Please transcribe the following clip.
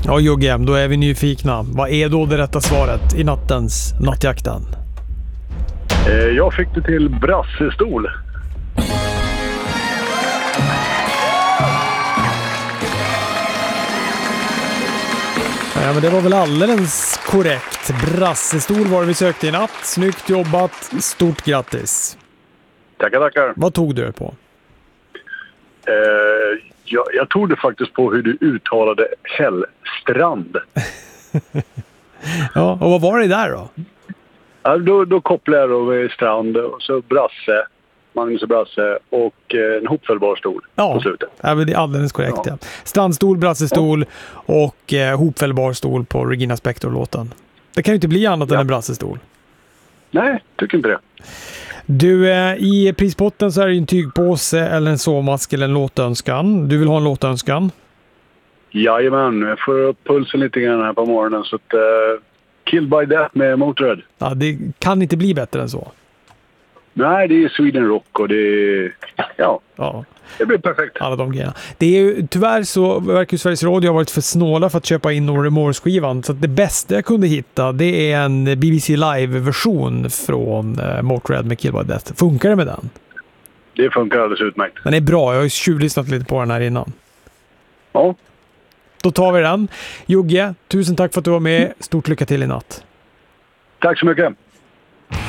Ja, Jugge, då är vi nyfikna. Vad är då det rätta svaret i nattjakten? Jag fick det till brassestol. Ja, men det var väl alldeles korrekt. Brassestol var det vi sökte i natt. Snyggt jobbat. Stort grattis. Tackar. Vad tog du på? Jag tog det faktiskt på hur du uttalade Källstrand. Ja, och vad var det där då? Ja, då kopplade jag då med strand och så Brasse, Magnus och Brasse och en hopfällbar stol på slutet. Ja, men det är alldeles korrekt. Ja. Strandstol, brassestol och hopfällbar stol på Regina Spektor-låten. Det kan ju inte bli annat än en brassestol. Nej, tycker inte det. Du, i prispotten så är det en tygpåse eller en sovmask eller en låtönskan. Du vill ha en låtönskan? Jajamän, jag får upp pulsen lite grann här på morgonen så att Killed by Death med Motörhead. Ja, det kan inte bli bättre än så. Nej, det är Sweden Rock och det är... Ja. Det blir perfekt. Alla de grejerna. Det är ju, tyvärr så verkar Sveriges Radio ha varit för snåla för att köpa in No Remorse-skivan. Så att det bästa jag kunde hitta, det är en BBC Live-version från Motörhead med Killed by Death. Funkar det med den? Det funkar alldeles utmärkt. Den är bra. Jag har ju tjuvlyssnat lite på den här innan. Ja. Då tar vi den. Jugge, tusen tack för att du var med. Stort lycka till i natt. Tack så mycket.